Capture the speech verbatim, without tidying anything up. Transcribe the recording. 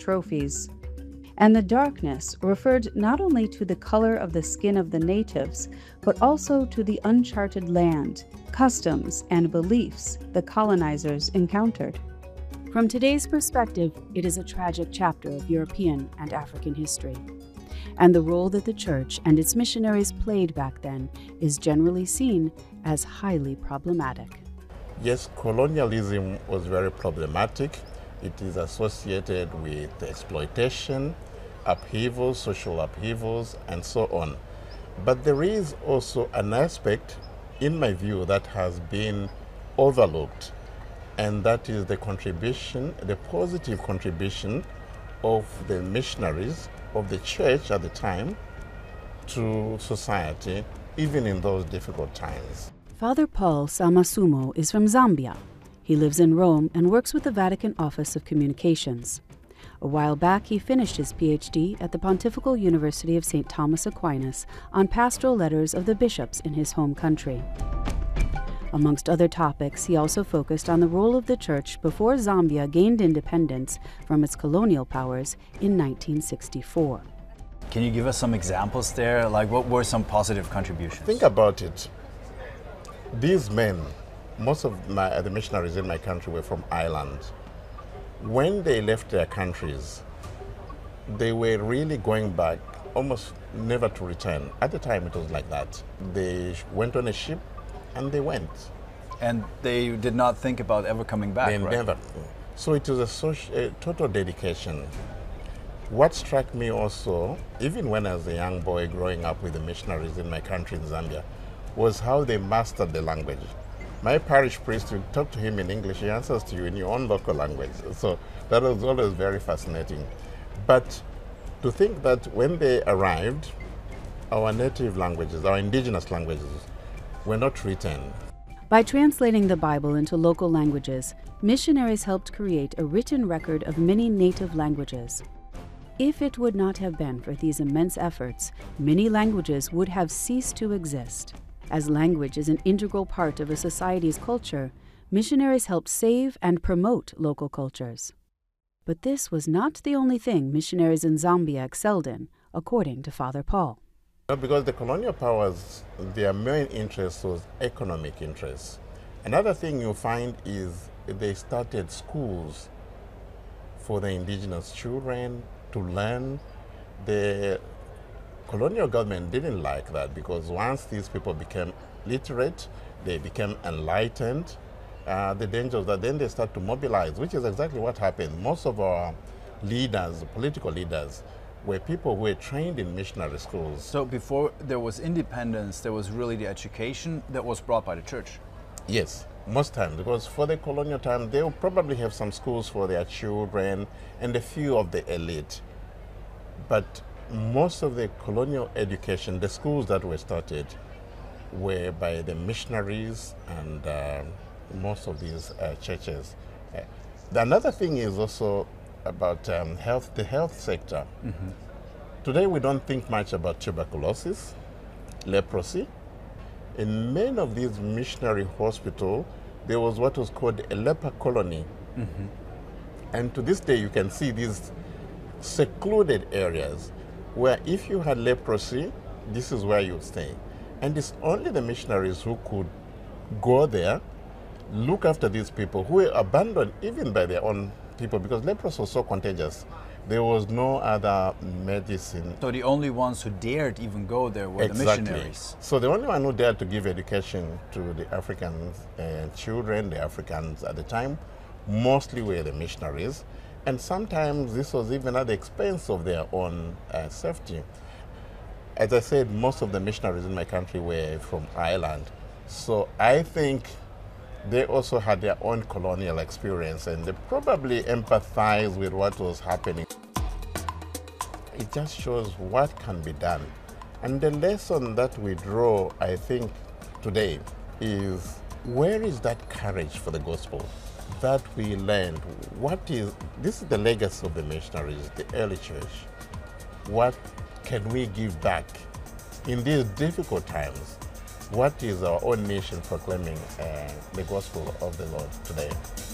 trophies. And the darkness referred not only to the color of the skin of the natives, but also to the uncharted land, customs, and beliefs the colonizers encountered. From today's perspective, it is a tragic chapter of European and African history. And the role that the Church and its missionaries played back then is generally seen as highly problematic. Yes, colonialism was very problematic. It is associated with exploitation, upheavals, social upheavals, and so on. But there is also an aspect, in my view, that has been overlooked, and that is the contribution, the positive contribution of the missionaries of the church at the time to society, even in those difficult times. Father Paul Samasumo is from Zambia. He lives in Rome and works with the Vatican Office of Communications. A while back, he finished his P H D at the Pontifical University of Saint Thomas Aquinas on pastoral letters of the bishops in his home country. Amongst other topics, he also focused on the role of the Church before Zambia gained independence from its colonial powers in nineteen sixty-four. Can you give us some examples there? Like, what were some positive contributions? Think about it. These men, most of my, the missionaries in my country were from Ireland. When they left their countries, they were really going back almost never to return. At the time, it was like that. They went on a ship and they went. And they did not think about ever coming back, They right? never. So it was a, social, a total dedication. What struck me also, even when I was a young boy growing up with the missionaries in my country in Zambia, was how they mastered the language. My parish priest, you talk to him in English, he answers to you in your own local language. So that was always very fascinating. But to think that when they arrived, our native languages, our indigenous languages, were not written. By translating the Bible into local languages, missionaries helped create a written record of many native languages. If it would not have been for these immense efforts, many languages would have ceased to exist. As language is an integral part of a society's culture, missionaries helped save and promote local cultures. But this was not the only thing missionaries in Zambia excelled in, according to Father Paul. Because the colonial powers, their main interest was economic interest. Another thing you find is they started schools for the indigenous children to learn. The colonial government didn't like that, because once these people became literate, they became enlightened, uh, the dangers that then they start to mobilize, which is exactly what happened. Most of our leaders, political leaders, were people who were trained in missionary schools. So before there was independence, there was really the education that was brought by the church? Yes, most times, because for the colonial time, they will probably have some schools for their children and a few of the elite. But most of the colonial education, the schools that were started, were by the missionaries and uh, most of these uh, churches. Uh, another thing is also about um, health, the health sector. Mm-hmm. Today we don't think much about tuberculosis, leprosy. In many of these missionary hospitals, there was what was called a leper colony. Mm-hmm. And to this day you can see these secluded areas where if you had leprosy, this is where you would stay. And it's only the missionaries who could go there, look after these people who were abandoned even by their own people, because leprosy was so contagious. There was no other medicine. So the only ones who dared even go there were Exactly. the missionaries. So the only one who dared to give education to the African uh, children, the Africans at the time, mostly were the missionaries. And sometimes this was even at the expense of their own uh, safety. As I said, most of the missionaries in my country were from Ireland. So I think they also had their own colonial experience, and they probably empathized with what was happening. It just shows what can be done. And the lesson that we draw, I think, today is, where is that courage for the gospel that we learned? What is, this is the legacy of the missionaries, the early church. What can we give back in these difficult times? What is our own nation proclaiming uh, the gospel of the Lord today?